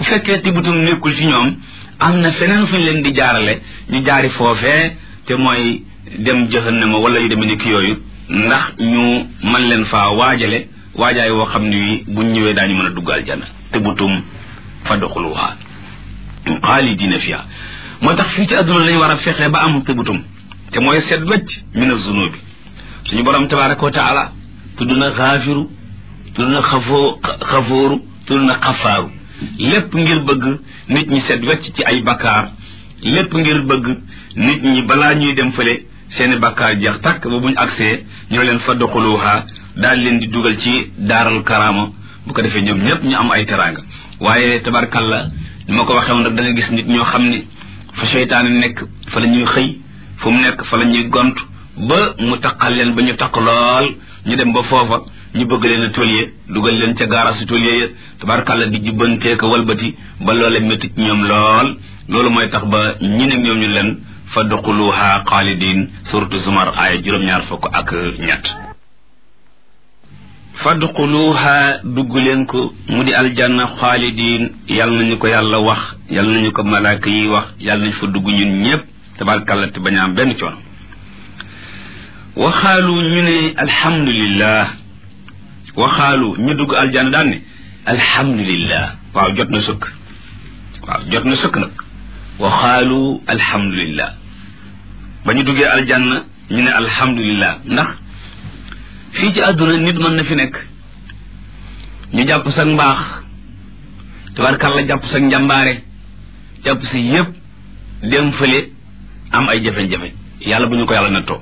fekkee tibutum nekkul ci ñoom am na feneen fuñ leen di jaarale ñu jaari foofee te mooy dem jahannama wala yu demee ni ki yooyu ndax ñu man leen faa waajale waajaay woo xam ne wi buñ ñëwee daañu mën a dugg aljanna tibutum fadxuluha xaalidina fiha moo tax fii ci adduna lañu war a fexe ba am tibutum te mooy seet wecc min az-zunubi suñu borom tabaraka wa taala tudd na xaafiru tudd na xafooru tudd na xafaaru lépp ngir bëgg nit ñi seet wecc ci ay bakkaar lépp ngir bëgg nit ñi balaa ñuy dem fële seeni bakkaar jeex tàkk ba buñ agsee ñoo leen fadxuluha daal leen di dugal ci daaral karaama bu ko defee ñoom ñëpp ñu am ay teraanga waaye tabarkalla ni ma ko waxee woon rek da nga gis nit ñoo xam ni fa seytaane nekk fa la ñuy xëy fu mu nekk fa la ñuy gont ba mu taqal leen ba ñu taq lool ñu dem ba foofa ñu bëgg leen a tôlier dugal leen ca gaarasu tôlier ya tabarkalla di jubbantee ko walbati ba loolee métti ci ñoom lool loolu mooy tax ba ñi ne ñoom ñu leen fadxuluha xaalidin suratu zumar aaya 22 fadxuluha dugg leen ko mu di aljanna xaalidin yàlla nañu ko yàlla wax yàlla nañu ko malaaka yi wax yàlla nañu fa dugg ñun ñëpp tabarkalla te bañ a am benn coono waxaalu ñu ne alhamdulillah waxaalu ñu dugg aljanna daan ne alhamdulillah waaw jot na sëkk nag waxaalu alhamdulillah ba ñu duggee aljanna ñu ne alhamdulillah ndax fii ci àdduna nit mën na fi nekk ñu jàpp sa mbaax tabarkalla jàpp sa njàmbaare jàpp sa yëpp dem fële am ay jafeñ-jafeñ yàlla bu ñu ko yàlla nattoo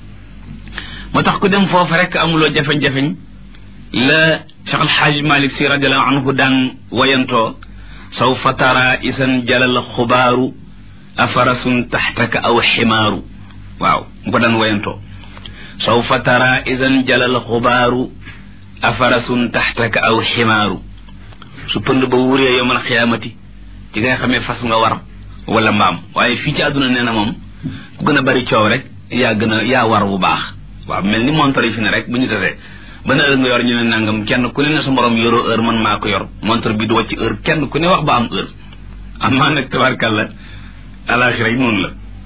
moo tax ku dem foofu rek amuloo jafeñ-jafeñ la Cheikh Alxaaj Malik Si radiallahu anhu daan wayantoo sawfa tara isan jalal xubaaru afarasun taxtaka aw ximaaru waaw mu ko daan wayantoo sawfa tara isan jalal xubaaru afarasun taxtaka aw ximaaru su pënd ba wuree yawmal xiyaamati ci nga xamee fas nga war wala mbaam waaye fii ci àdduna nee na moom ku gën a bari coow rek yaa war bu baax waaw mel ni montre yi fi ne rek bu ñu tasee ban heure nga yor ñu ne nangam kenn ku ne ne sa morom yoroo heure man maa ko yor montre bi du wàcc heure kenn ku ne wax ba am heure amaa nag tabarkàlla alaxira yi noonu la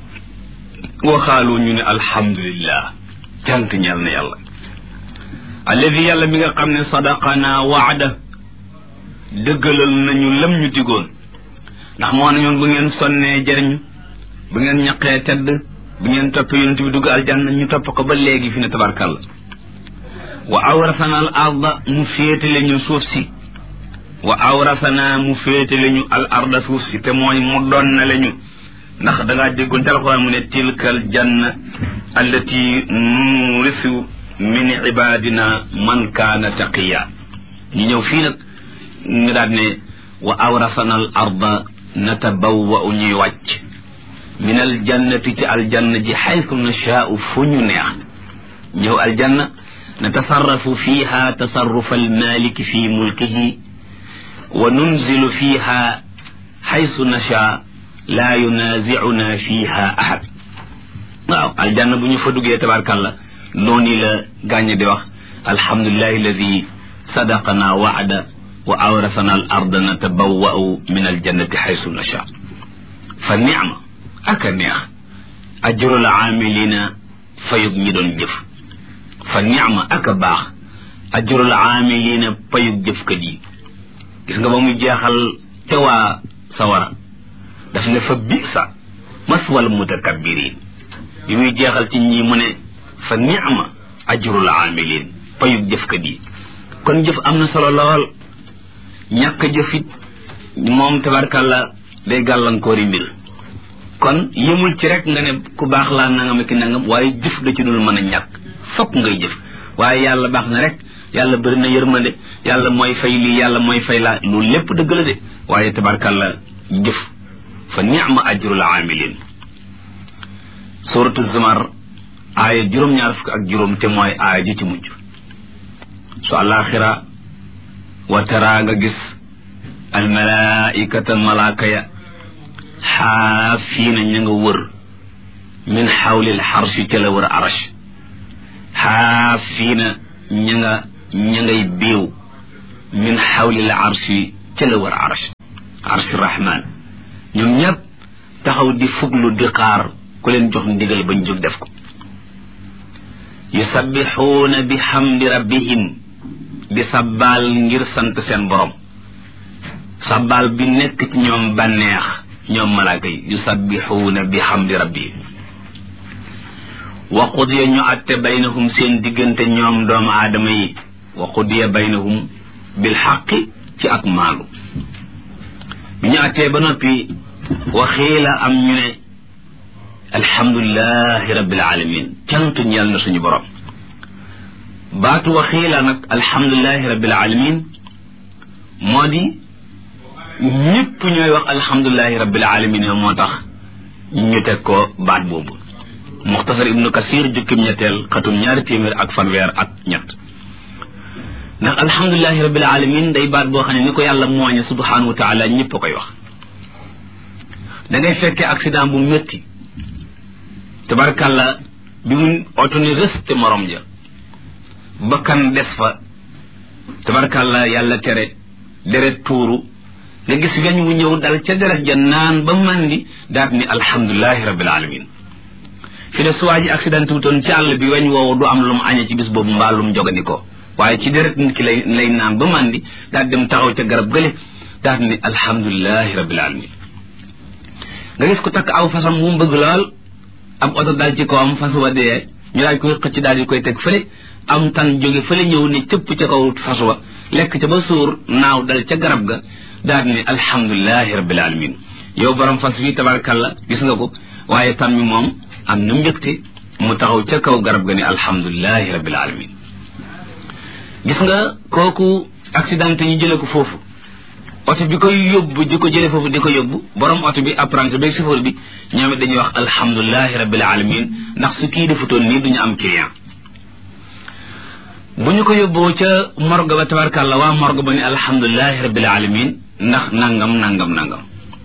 waxaalu ñu ne alhamdulillah cant ñeel na yàlla alladi yàlla mi nga xam ne sadaqana waada dëggalal nañu lam ñu digoon ndax moo ne ñoon bu ngeen sonnee jëriñu bu ngeen ñaqee tedd bu ngeen topp yonent bi dugg aljanna ñu topp ko ba léegi fi ne tabarkàlla wa awrasana al arda mu féetale ñu suuf si wa awrasana mu féetale ñu al arda suuf si te mooy mu doon na le ñu ndax dangaa déggoon ci alxuraan mu ne tilkal janna allati nurisu min ibadina man kaana taqiya ñu ñëw fii nag ñu daal ne wa awrasana al arda natabawwa'u ñuy wàcc min al jannati ci aljanna ji xaytu nashaa'u fu ñu neex ñëw aljanna natasarrafu fiha tasarrufa almaliki fi mulkihi wa nunzilu fiha xaytu nashaa laa yunaazicuna fiha ahad waaw aljanna bu ñu fa duggee tabarkàlla noonu la gàññe di wax alhamdulillahi alladi sadaqana waada wa awrasana al arda natabawwa'u min aljannati xaytu nashaa fa nicma aka neex ajrul aamilina fayug ñi doon jëf fa nicma aka baax ajrul aamilina payug jëfkat yi gis nga ba mu jeexal te waa sawara daf ne fa bisa maswal mutakabbirin bi muy jeexal ci ñi mu ne fa nicma ajrul aamilin payug jëfkat yi kon jëf am na solo lool ñàkk jëfit moom tabarkàlla day gàllankoori mbir kon yëmul ci rek nga ne ku baax laa nangam ak nangam waaye jëf da ci dul mën a ñàkk fokk ngay jëf waaye yàlla baax na rek yàlla bëri na yërmande yàlla mooy fay lii yàlla mooy fay laa loolu lépp dëgg la de waaye tabarkàlla jëf fa ni'ma ajrul aamilin suratu zumar aaya juróom-ñaar fukk ak juróom te mooy aaya ji ci mujj su àllaaxira wa tara nga gis almalaikata malaaka ya xaafiina ña nga wër min xawlil xarsi ca la wër arash xaafiina ña ngay béew min xawlil arsi ca la wër arash arshi rahman ñoom ñëpp taxaw di fuglu di xaar ku leen jox ndigal bañ jóg def ko yusabbixuuna bi hamdi rabbihim di sabbaal ngir sant seen borom sabbaal bi nekk ci ñoom bànneex ñoom malaaka yi yusabbixuuna bi hamdi rabbihim wa qudiya ñu atte baynahum seen diggante ñoom doomu aadama yi wa qudiya baynahum bil xaqi ci ak maalu bi ñu attee ba noppi waxiila am ñu ne alhamdulilahi rabbil alamin cant ñeel na suñu borom baatu waxiila nag alhamdulilahi rabbil alamin moo di ñëpp ñooy wax alhamdulilahi rabbil alamin moo tax ñu teg ko baat boobu muxtasar ibnu kasir jukkim ñetteel xatum 200 ndax alhamdulilahi rabbil alamin day baat boo xam ne ni ko yàlla mooñe subhanahu wa taala ñëpp a koy wax da ngay fekkee accident bu métti tabarkàlla bi mu oto ni rëste morom ja bakkan des fa tabarkàlla yàlla tere deret tuuru nga gis weñ wu ñëw dal ca deret ja naan ba mandi daat ni alhamdulilahi rabbil alamin fi ne suwaa ji accident wutoon ci àll bi weñ woowu du am lu mu añee ci bis boobu mbaa lu mu jogandikoo waaye ci deret nit ki lay naan ba mandi daal dem taxaw ca garab gële daal ni alhamdulilahi rabbil alamin nga gis ko takk aw fasam wu mu bëgg lool am oto daal ci kawam fas wa dee ñu daal koy xëcc daal di koy teg fële am tan jóge fële ñëw ne cëpp ca kaw fas wa lekk ca ba suur naaw dal ca garab ga daal ni alhamdulilahi rabbil alamin yow borom fas wi tabarakalla gis nga ko waaye tan mi moom am na mbégte mu taxaw ca kaw garab ga ni alhamdulilahi rabbil alamin gis nga kooku accident ñu jële ko foofu oto bi koy yóbbu di ko jële foofu di ko yóbbu borom oto bi apprenti bi chauffeur bi ñoom it dañuy wax alhamdulilahi rabbil alamin ndax su kii defutoon nii duñu am client bu ñu ko yóbboo ca morgue ba tabarkàlla waa morgue ba ni alhamdulilahi rabbil alamin ndax nangam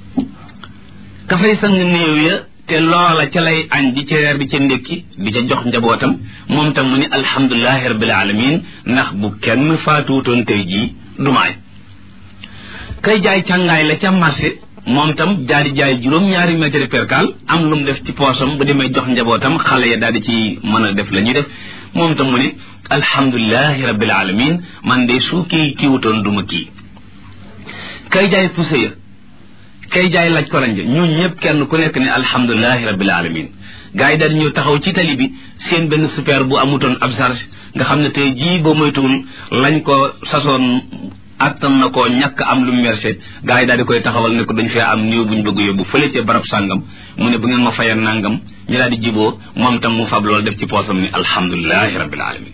ka fay sang néew ya te loola ca lay añ di ca reer di ca ndékki di ca jox njabootam moom tam mu ni alhamdulilahi rabbil alamin ndax bu kenn faatuutoon tey jii du maay kay jaay càngaay la ca marché moom tam jaari jaay juróom-ñaari mètre percal am lu mu def ci poosam bu demee jox njabootam xale ya daal di ci mën a def la ñuy def moom tam mu ne alhamdulilahi rabbil alamin man de su kii wutoon du ma kii kay jaay pousse ya kay jaay laaj koranja ñun ñëpp kenn ku nekk ne alhamdulilahi rabbil alamin gars yi daal ñëw taxaw ci tali bi seen benn super bu amutoon ab charge nga xam ne tey jii boo moytuwul lañ ko sasoon attan na ko ñàkk am lu mu mercé gars yi daal di koy taxawal ne ko dañ fee am néew buñ bëgg yóbbu fële ca barab sàngam mu ne bu ngeen ma fayal nangam ñu daal di jiboo moom tam mu fab loolu def ci poosam ni alhamdulilahi rabbil alamin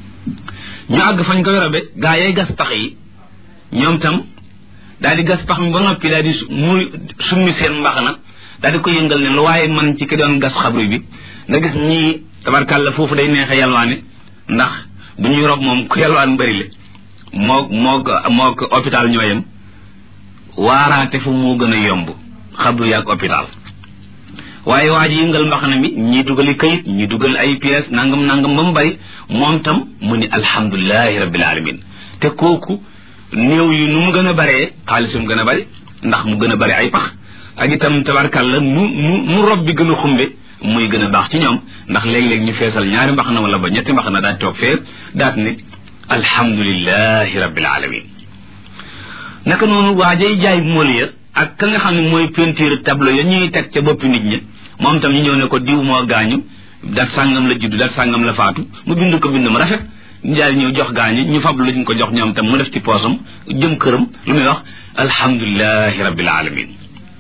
ñu àgg fañ koy robe gars yay gas pax yi ñoom tam daal di gas pax mi ba noppi daal di muy summi seen mbaxana daal di ko yëngal ne lu waaye man ci ki doon gas xabru bi nga gis ñii tabarkàlla foofu day neexe yalwaane ndax bu ñuy rob moom ku yalwaan bëri le mook hôpital ñooyam waaraate fu moo gën a yomb xabru yaag hôpital waaye waa ji yëngal mbaxana mi ñii dugali kayit ñii dugal ay pièces nangam ba mu bari moom tam mu ni alhamdulilahi rabbil alamin te kooku néew yi nu mu gën a baree xaalisum gën a bari ndax mu gën a bari ay pax ak itam tabarkàlla mu rob bi gën a xumbe muy gën a baax ci ñoom ndax léeg-léeg ñu feesal ñaari mbaxana wala ba ñetti mbaxana daal toog fee daat ne alhamdulilahi rabbil alamin naka noonu waajay jaay mool ya ak ka nga xam ne mooy peinture tableau ya ñuy teg ca boppi nit ñi moom tam ñu ñëw ne ko diw moo gaañu dat sàngam la juddu dat sàngam la faatu mu bind ko bind mu rafet njaay ñëw jox gaañu ñu fab luñ ko jox ñoom tam mu def ci poosam jëm këram lu muy wax alhamdulilahi rabbil alamin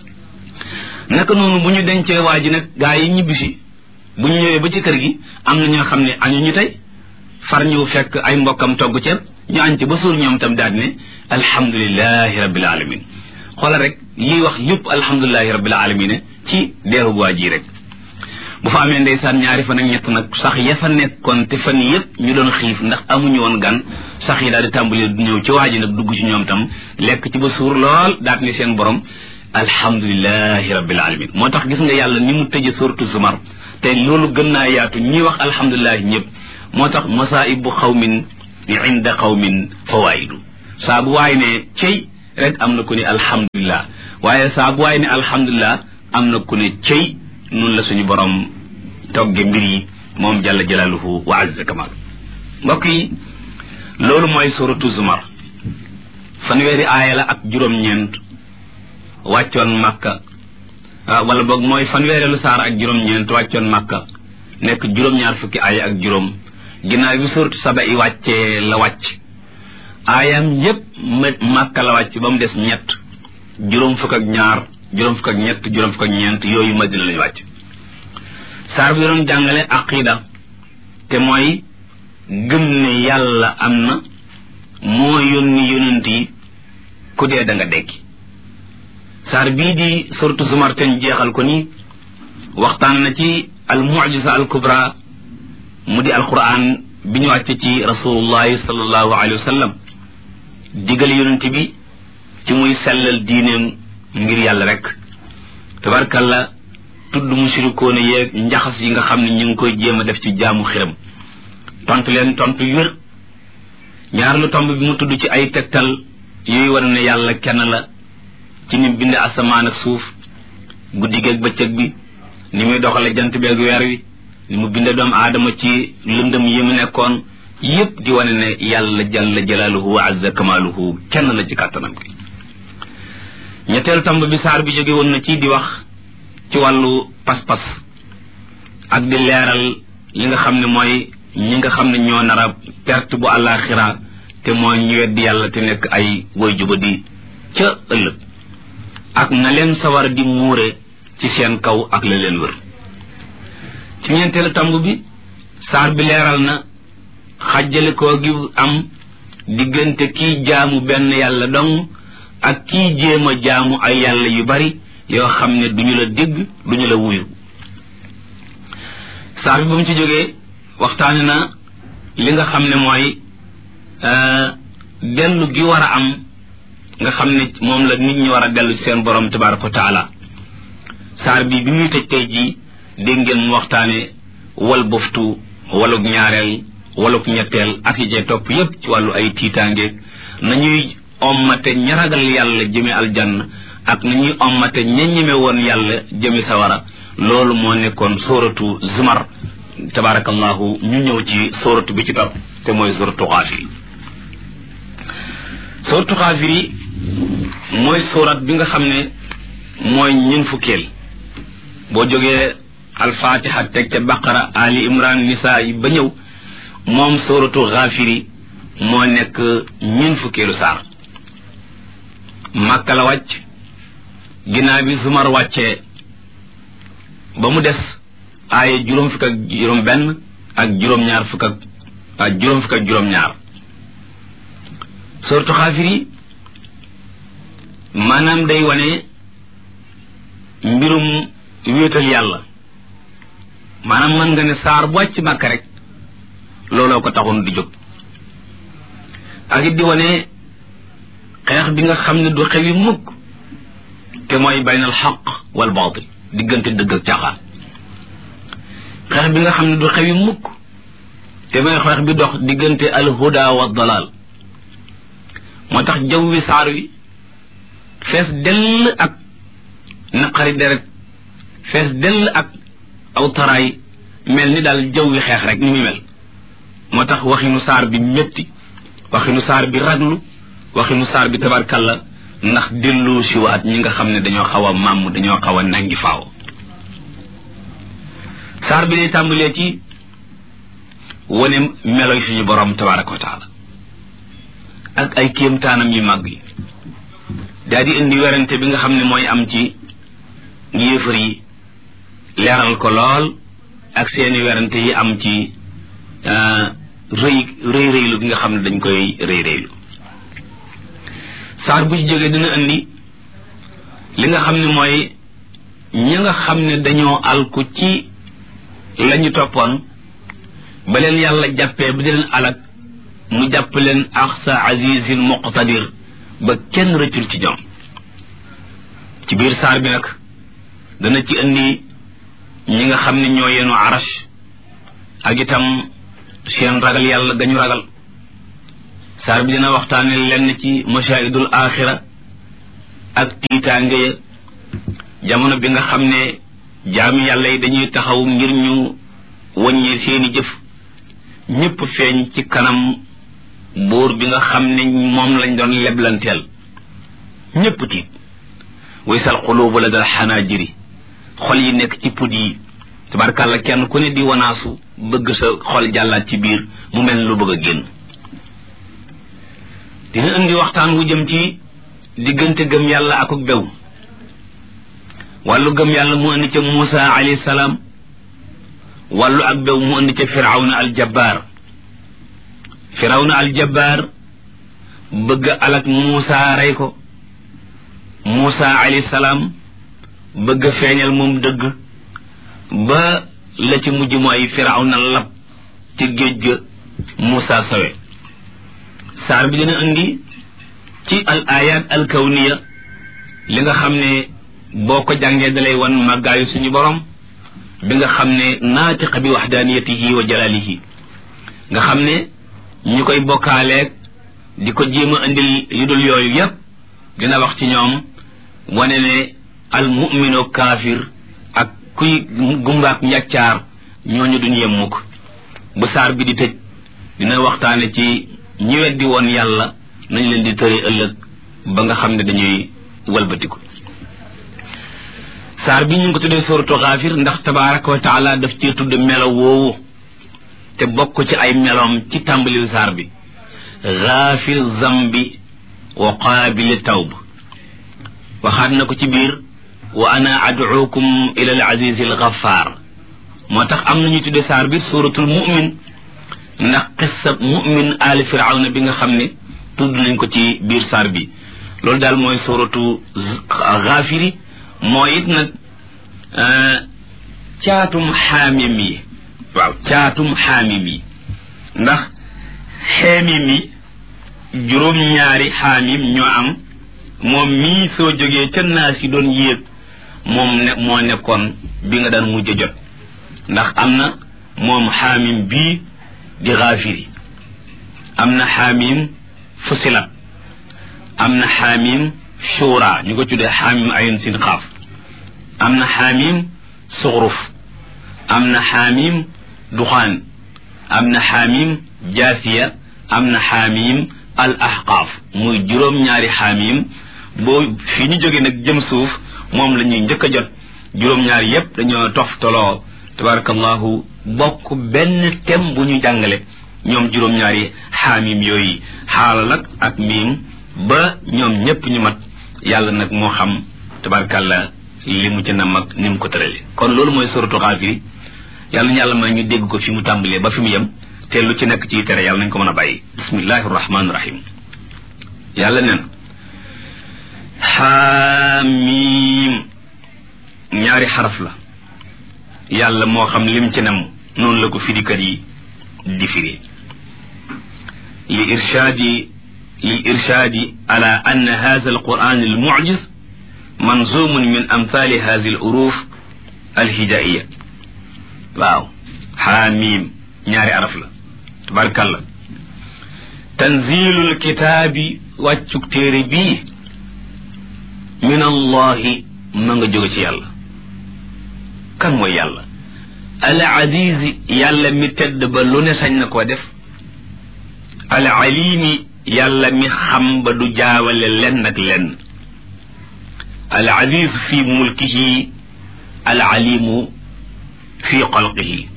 naka noonu bu ñu dencee waa ji nag gaa yi ñibbisi bu ñu ñëwee ba ci kër gi am na ñoo xam ne añu ñu tey far ñëw fekk ay mbokkam togg ceeb ñu añ ci ba suur ñoom tam daal ne alhamdulilahi rabbil alamin xoolal rek liy wax lépp alhamdulilahi rabbil alamin ci deeru waa ji rek bu fa amee ndeysaan ñaari fan ak ñett nag sax ya fa nekkoon te fan yëpp ñu doon xiif ndax amuñu woon gan sax yi daal di tàmbali ñëw ci waa ji nag dugg ci ñoom tam lekk ci ba suur lool daat ni seen borom alhamdulilahi rabbil alamin moo tax gis nga yàlla ni mu tëje suratu zumar te loolu gën naa yaatu ñi wax alhamdulilahi ñëpp moo tax masaibu xawmin inda xawmin fawaidu saa bu waay ne cey rek am na ku ne alhamdulillah waaye saa bu waay ne alhamdulillah am na ku ne cëy nun la suñu borom togge mbir yi moom jalla jalaaluhu wa azza kamal mbokk yi loolu mooy suratu zumar fanweeri aaya la ak juróom-ñeent wàccoon Makka wala boog mooy fanweereelu saar ak juróom-ñeent wàccoon Makka nekk juróom-ñaar fukki aaya ak juróom ginnaaw bi suratu saba i wàccee la wàcc aayam yépp Makka la wàcc ba mu des ñett juróom fukk ak ñaar juróom fukk ak ñett juróom fukk ak ñeent yooyu Madina lañu wàcc saar bi doon jàngale aqida te mooy gëm ne yàlla am na moo yónni yonent yi ku dee da nga dekki saar bii di suratu zumar ten jeexal ko ni waxtaan na ci al mu'jiza al kubra mu di alquran bi ñu wàcce ci rasulullahi sallallahu alayhi wa sallam digal yonent bi ci muy sellal diineem ngir yàlla rek tabarkalla tudd mushrikoona yeeg njaxas yi nga xam ne ñu ngi koy jéem a def ci jaamu xiram tontu leen tontu wér ñaar lu tomb bi mu tudd ci ay tegtal yooyu war ne yàlla kenn la ci ni bind asamaan ak suuf guddi geeg bëccëg bi ni muy doxale jant beeg weer wi ni mu binde doomu aadama ci lëndëm yi mu nekkoon yépp di wane ne yàlla jalla jalaaluhu wa azza kamaaluhu kenn la ci kàttanam gi ñetteelu tomb bi saar bi jóge woon na ci di wax ci wàllu pas-pas ak di leeral li nga xam ne mooy ñi nga xam ne ñoo nar a perte bu àllaaxira te mooy ñu weddi yàlla te nekk ay woy juba di ca ëllëg ak na leen sawar di muure ci seen kaw ak la leen wër ci ñeenteelu tomb bi saar bi leeral na xàjjale koo gi am diggante kii jaamu benn yàlla dong ak kii jéem a jaamu ay yàlla yu bari yoo xam ne duñu la dégg duñu la wuyu saar bi ba mu ci jógee waxtaane na li nga xam ne mooy dellu gi war a am nga xam ne moom la nit ñi war a dellu ci seen borom tabaraka wa taala saar bi bi muy tëj tey jii dégg ngeen mu waxtaane wal boftu walug ñaareel walug ñetteel ak yi cee topp yépp ci wàllu ay tiitaange nañuy ommate ña ragal yàlla jëme aljanna ak nañuy ommate ña ñeme woon yàlla jëme sawara loolu moo nekkoon suratu zumar tabarakallahu ñu ñëw ci suratu bi ci topp te mooy suratu xaafir suratu xaafir yi mooy surat bi nga xam ne mooy ñun fukkeel boo jógee alfatiha teg ca baqara ali imran nisa yi ba ñëw moom suratu xaafir yi moo nekk ñun fukkeelu saar Makka la wàcc ginnaaw bi zumar wàccee ba mu des aaya juróom fukk ak juróom benn ak juróom-ñaar fukk ak juróom fukk ak juróom-ñaar suratu xaafir yi maanaam day wane mbirum wéetal yàlla maanaam mën nga ne saar bu wàcc Makka rek looloo ko taxoon di jóg ak it di wane xeex bi nga xam ne du xewi mukk te mooy baynal xaq wal baatil diggante dëgg ak caaxaan xeex bi nga xam ne du xewi mukk te mooy xeex bi dox diggante alhuda wa dalal moo tax jaww wi saar wi fees dell ak naqari deret fees dell ak aw taraay mel ni daal jaww wi xeex rek ni muy mel moo tax waxinu saar bi métti waxinu saar bi raglu waxinu saar bi tabarkalla ndax dellu si waat ñi nga xam ne dañoo xaw a màmm dañoo xaw a nangi faaw saar bi day tàmbalee ci wane meloy suñu borom tabaraka wa taala ak ay kéemtaanam yu màgg yi daal di indi werante bi nga xam ne mooy am ci yéefar yi leeral ko lool ak seeni werante yi am ci rëylu bi nga xam ne dañ koy rëylu saar bu ci jógee dina indi li nga xam ne mooy ñi nga xam ne dañoo alku ci lañu toppoon ba leen yàlla jàppee ba di leen alak mu jàpp leen axsa azizin muqtadir ba kenn rëccul ci ñoom ci biir saar bi nag dana ci indi ñi nga xam ne ñoo yenu arash ak itam seen ragal yàlla gañu ragal saar bi dina waxtaane lenn ci mashaahidul axira ak tiitaange ya jamono bi nga xam ne jaami yàlla yi dañuy taxaw ngir ñu wàññee seeni jëf ñépp feeñ ci kanam buur bi nga xam ne moom lañ doon leblanteel ñépp tiit waysal qulubu la dal xanaajiri xol yi nekk ci put yi tabarkàlla kenn ku ne di wanaasu bëgg sa xol jàllaat ci biir mu mel lu bëgg a génn dina indi waxtaan wu jëm ci diggante gëm yàlla ak bew wàllu gëm yàlla mu indi ca Muusa alayhi salaam wàllu ak bew mu indi ca firawna aljabbaar bëgg alak Muusa rey ko Muusa alayhi salaam bëgg feeñal moom dëgg ba la ci mujj mooy firawna lab ci géej ga Muusa sawe saar bi dina indi ci al ayat al kawniya li nga xam ne boo ko jàngee dalay wan màggaayu suñu borom bi nga xam ne naatiqa bi waxdaaniyatihi wa jalaalihi nga xam ne ñu koy bokkaaleeg di ko jéem a indil yu dul yooyu yépp dina wax ci ñoom wane ne al mu'minu kaafir ak kuy gumbaak njàccaar ñooñu duñ yem mukk bu saar bi di tëj dina waxtaane ci ñi weddi woon yàlla nañ leen di tëri ëllëg ba nga xam ne dañuy walbatiku saar bi ñu ngi ko tuddee suuratu Gaafir ndax tabaaraka wa taala daf cee tudd melo woowu te bokk ci ay meloom ci tàmbali saar bi gaafir zambi wa qaabili tawb waxaat na ko ci biir wa ana ad'uukum ila al aziz al ghaffar moo tax am nañu tudde saar bi suratul mu'min ndax qissa mu'min ali firawna bi nga xam ne tudd nañ ko ci biir saar bi loolu daal mooy suratu gaafiri mooy it nag caatum xaamim yi waaw caatum xaamim yi ndax xeemim yi juróom-ñaari xaamim ñoo am moom mii soo jógee ca naas yi doon yéeg moom ne moo nekkoon bi nga daan mujj jot ndax am na moom xaamim bii di gaafiri am na xaamim fusilat am na xaamim shura ñu ko tuddee xaamim ayun sin xaaf am na xaamim suxruf am na xaamim duxaan am na xaamim jaasiya am na xaamim al ahqaaf muy juróom-ñaari xaamim boo fi ñu jógee nag jëm suuf moom la ñuy njëkk a jot juróom-ñaari yépp dañoo toftaloo tabarakallahu bokk benn thème bu ñu jàngale ñoom juróom-ñaari xaamim yooyu xaala ak miim ba ñoom ñépp ñu mat yàlla nag moo xam tabarakallah li mu ci nam ak ni mu ko tërale kon loolu mooy suratu Gaafir yàlla ñu yàlla may ñu dégg ko fi mu tàmbalee ba fi mu yem te lu ci nekk ci tere yàlla nañ ko mën a bàyyi bismillahi rahmaani rahim yàlla neen xaamiim ñaari xaraf la yàlla moo xam lim ci nam noonu la ko firikat yi di firi lil irshaadi ala anna hadha alquran almu'jiz manzumun min amthali hadhihi aluruf alhijaiya waaw xaamiim ñaari araf la tabarkalla tanzilul kitaabi wàccuk téere bii min allahi ma nga jóge ci yàlla kan mooy yàlla al azizi yàlla mi tedd ba lu ne sañ na koo def al alimi yàlla mi xam ba du jaawale lenn ak lenn al aziz fi mulkihi al alimu fi xalqihi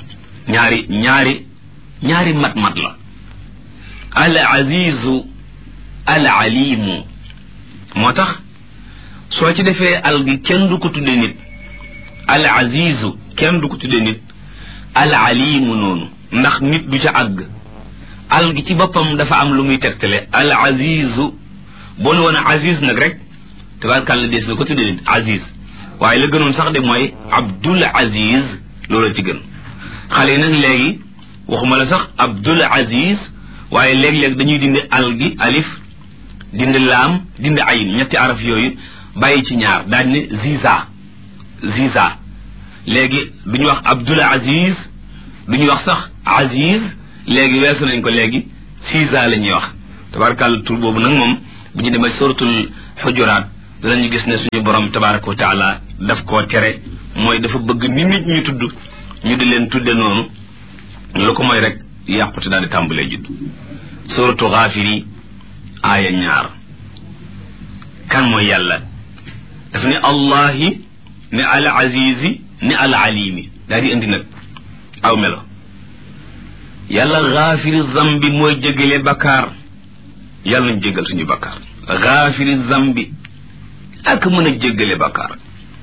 ñaari mat la al azizu al alimu moo tax soo ci defee al gi kenn du ko tudde nit al azizu kenn du ko tudde nit al alimu noonu ndax nit du ca àgg al gi ci boppam dafa am lu muy tegtale al azizu boo ne woon aziz nag rek tabarkàlla des na ko tudde nit aziz waaye la gënoon sax de mooy abdul aziz loolu ci gën xale yi nag léegi waxuma la sax abdul aziz waaye léeg-léeg dañuy dindi al gi alif dindi laam dindi ayin ñetti araf yooyu bàyyi ci ñaar daal ne ziza léegi duñu wax abdul aziz duñu wax sax aziz léegi weesu nañ ko léegi ziza la ñuy wax tabarkàlla tur boobu nag moom bu ñu demee suratul xujuraat danañu gis ne suñu borom tabaraka wa taala daf koo tere mooy dafa bëgg nit ñu tudd ñu di leen tudde noonu lu ko mooy rek yàqute daal di tàmbalee judd suratu Gaafiri aaya 2 kan mooy yàlla daf ne allahi ne al azizi ne al alimi daal di indi nag aw melo yàlla gaafiri zambi mooy jégale bakkaar yàlla nañ jégal suñu bakkaar gaafiri zambi ak mën a jégale bakkaar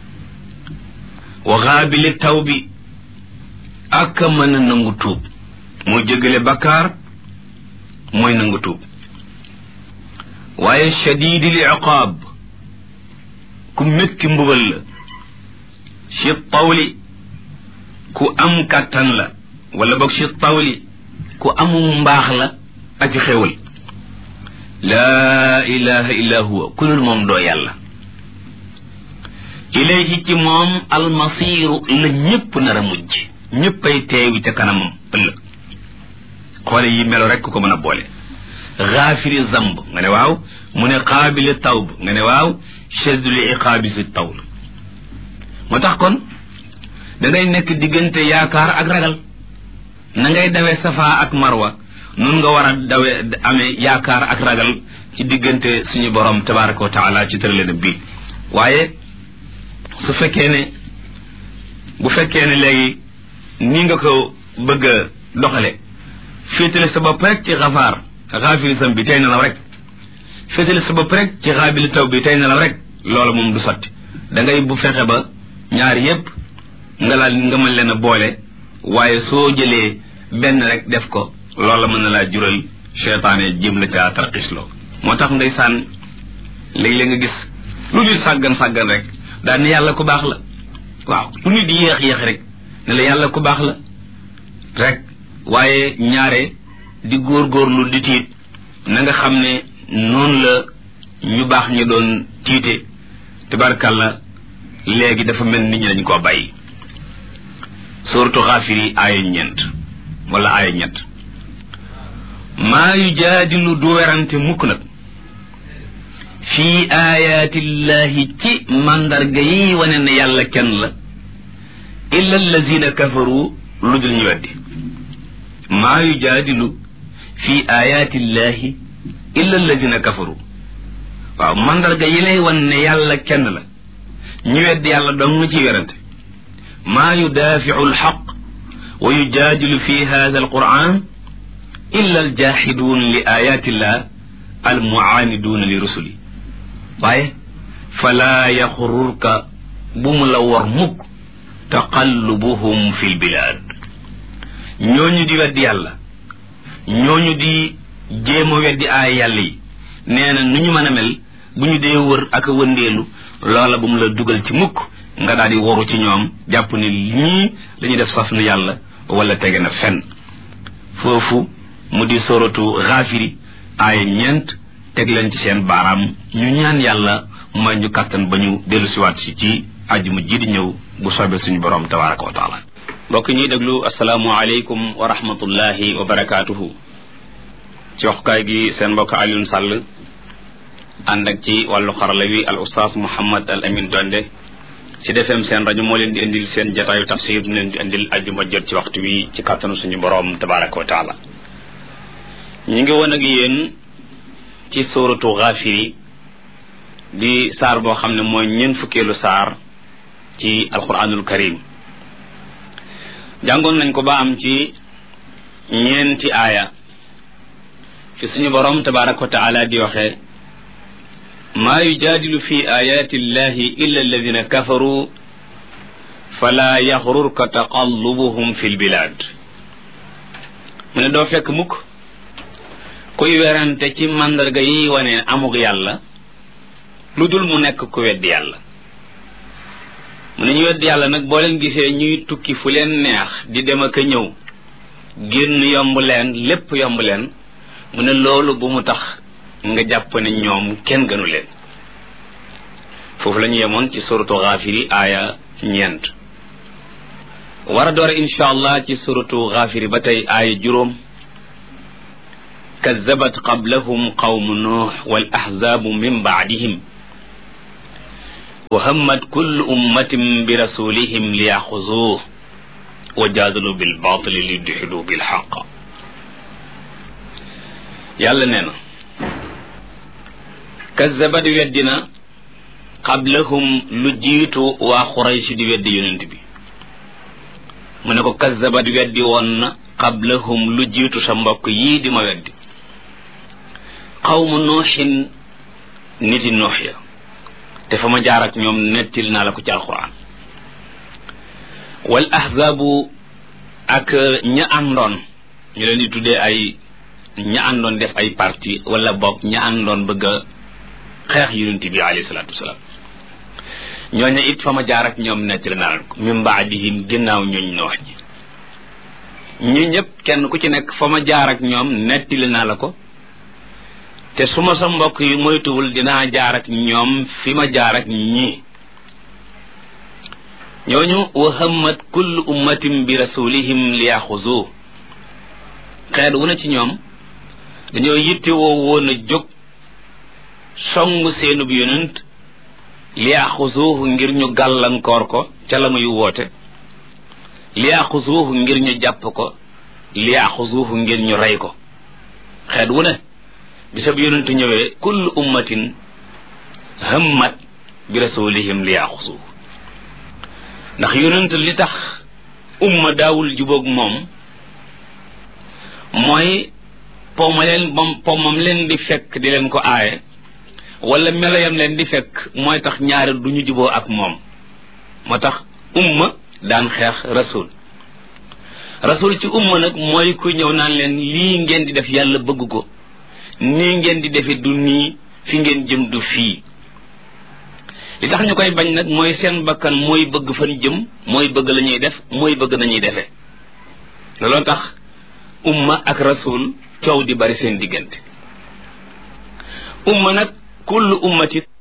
wa gaabili tawbi ak mën a nangu tuub mooy jégale bakkaar mooy nangu tuub waaye shadidil iqaab ku métti mbugal la ci tawli ku am kàttan la wala boog ci tawli ku amum mbaax la ak xéwal laa ilaha illa huwa ku dul moom doo yàlla ilayhi ci moom almasiru la ñëpp nar a mujj ñëppay teewi ca kanamam ëllëg xoole yi melo rek ko mën a boole gaafiri zamb nga ne waaw mu ne qaabili tawb nga ne waaw shaddul iqaabi si tawl moo tax kon da ngay nekk diggante yaakaar ak ragal na ngay dawee safa ak marwa nun nga war a dawee amee yaakaar ak ragal ci diggante suñu borom tabaraka wa taala ci tëralena bii waaye bu fekkee ne léegi nii nga ko bëgg a doxale féetale sa bopp rek ci xaafiri sam bi tey nelaw rek féetale sa bopp rek ci xaabili taw bi tey nelaw rek loolu moom du sotti da ngay bu fexe ba ñaar yépp nga mën leen a boole waaye soo jëlee benn rek def ko loola mën na laa jural seytaane jëm la ca tarxisloo moo tax ndeysaan léeg-léeg nga gis lu nit sàggan rek daal ne yàlla ku baax la waaw lu nit di yéex rek ne la yàlla ku baax la rek waaye ñaare di góorgóorlu di tiit na nga xam ne noonu la ñu baax ñu doon tiite tabarkàlla léegi dafa mel nit ñi dañ koo bàyyi suratu Gaafiri aaya 4 wala aaya 3 maa yujaadilu du werante mukk nag fii ayaatillahi ci mandarga yi wane ne yàlla kenn la illa allazina kafaru lu dul ñu weddi maa yujaadilu fii ayaatillahi illa allazina kafaru waaw mandarga yi lay wan ne yàlla kenn la ñu weddi yàlla dong nga ci werante maa yudaafiu alxaq wa yujaadilu fi hada alquran illa aljaxiduun li ayatillah almuaaniduuna li rusuli waaye falaa yaxururka bu mu la war mukk taqallubuhum fi lbilaad ñooñu di weddi yàlla ñooñu di jéem a weddi aay yàlla yi nee na nu ñu mën a mel bu ñu dee wër ak a wëndeelu loola bu mu la dugal ci mukk nga daal di waru ci ñoom jàpp ni ñii dañuy def saf na yàlla wala tege na fenn foofu mu di soratu Gaafiri aaya 4 teg leen ci seen baaraam ñu ñaan yàlla may ñu kàttan ba ñu dellu siwaat si ci àjjuma ji di ñëw bu soobee suñu borom tabaraka wa taala mbokk ñuy déglu asalaamu aleykum wa rahmatullahi wa barakaatuhu ci waxukaay gi seen mbokk Alioune Sall ànd ak ci wàllu xarala wi al oustaz Mouhammad al Amin Donde ci defem seen rajo moo leen di indil seen jataayu tafsir ñu leen di indil àjjuma jot ci waxtu wi ci kàttanu suñu borom tabaraka wa taala ñu ngi woon ak yéen ci suratu Gaafiri di saar boo xam ne mooy ñeent fukkeelu saar ci alquranul karim jàngoon nañ ko ba am ci ñeenti aaya fi suñu borom tabaraka wa taala di waxee maa yujaadilu fi ayaati illahi illa alladina kafaru fala yaxrurka taqallubuhum fi lbilaad mu ne doo fekk mukk kuy werante ci màndarga yi wane amug yàlla lu dul mu nekk ku weddi yàlla mu ne ñu weddi yàlla nag boo leen gisee ñuy tukki fu leen neex di dem ak a ñëw génn yomb leen lépp yomb leen mu ne loolu bu mu tax nga jàpp ne ñoom kenn gënu leen foofu la ñu yemoon ci suratu Gaafiri aaya 4 war a doore insha allah ci suratu Gaafiri ba tey aaya 5 kazzabat qablahum qawmu nuux wal ahzaabu min baadihim wa hammat kullu ummatin bi rasulihim liyaxuzuuh wa jaadalu bil baatili liyudxidu bil xaq. yàlla nee na kazzabat weddina qablahum lu jiitu waa Quraysh di weddi yonent bi. mu ne ko kazzabat weddi woon na qablahum lu jiitu sa mbokk yii di ma weddi. qawmu nuuxin niti nuux ya te fa ma jaar ak ñoom nettil naa la ko ci alquran. wal ahzaabu ak ña àndoon ñu leen di tuddee ay ña àndoon def ay parti wala boog ña àndoon bëgg a xeex yonent bi alayhi salaatu wasalaam. ñooñu it fa ma jaar ak ñoom nettil naa la ko min baadihim ginnaaw ñooñ noox ñi. ñi ñëpp kenn ku ci nekk fa ma jaar ak ñoom nettili naa la ko te su ma sa mbokk yi moytuwul dinaa jaar ak ñoom fi ma jaar ak ñii. ñooñu wa hammat kullu ummatin bi rasulihim liyaxuzu. xeet wu na ci ñoom dañoo yittewoo woon a jóg songu seenub yonent liyaxuzuhu ngir ñu gàllankoor ko ca la muy woote, liyaxuzuhu ngir ñu jàpp ko, liyaxuzuhu ngir ñu rey ko. xeet wu ne bisab yonent ñëwee kullu ummatin hammat bi rasulihim liyaxuzuhu. ndax yonent li tax umma daawul jubóog moom mooy pomam leen di fekk di leen ko aaye wala meloyam leen di fekk mooy tax ñaari du ñu juboo ak moom. moo tax umma daan xeex rasul ci umma nag mooy ku ñëw naan leen lii ngeen di def yàlla bëgg ko, nii ngeen di defe du nii, fi ngeen jëm du fii. li tax ñu koy bañ nag mooy seen bakkan mooy bëgg fan jëm, mooy bëgg la ñuy def, mooy bëgg nañuy defee. looloo tax umma ak rasul coow di bari seen diggante. umma nag kullu ummati